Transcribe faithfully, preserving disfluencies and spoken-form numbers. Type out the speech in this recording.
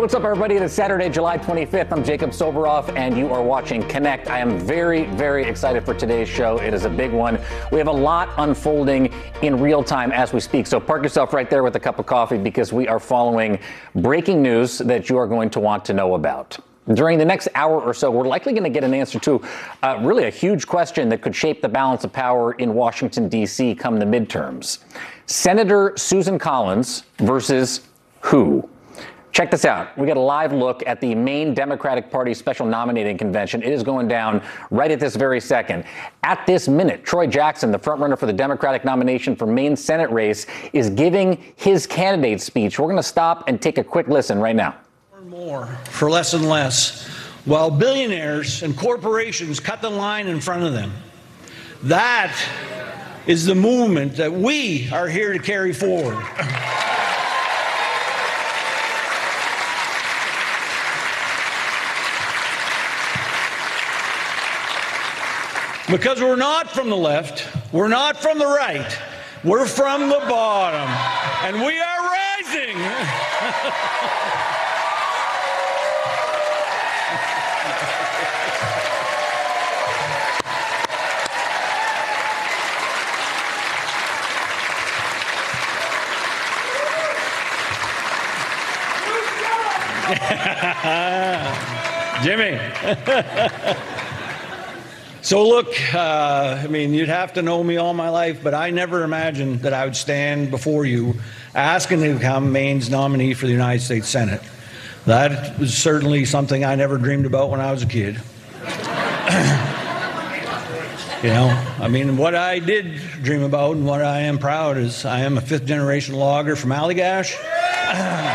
what's up, everybody? It is Saturday, July twenty-fifth. I'm Jacob Soboroff, and you are watching Connect. I am very, very excited for today's show. It is a big one. We have a lot unfolding in real time as we speak, so park yourself right there with a cup of coffee because we are following breaking news that you are going to want to know about. During the next hour or so, we're likely going to get an answer to uh, really a huge question that could shape the balance of power in Washington, D C come the midterms. Senator Susan Collins versus who? Check this out. We got a live look at the Maine Democratic Party special nominating convention. It is going down right at this very second. At this minute, Troy Jackson, the frontrunner for the Democratic nomination for Maine Senate race, is giving his candidate speech. We're going to stop and take a quick listen right now. More and more for less and less, while billionaires and corporations cut the line in front of them. That is the movement that we are here to carry forward. Because we're not from the left, we're not from the right, we're from the bottom, and we are rising. Jimmy. So look, uh, I mean, you'd have to know me all my life, but I never imagined that I would stand before you asking to become Maine's nominee for the United States Senate. That was certainly something I never dreamed about when I was a kid. You know, I mean, what I did dream about and what I am proud is I am a fifth generation logger from Allagash.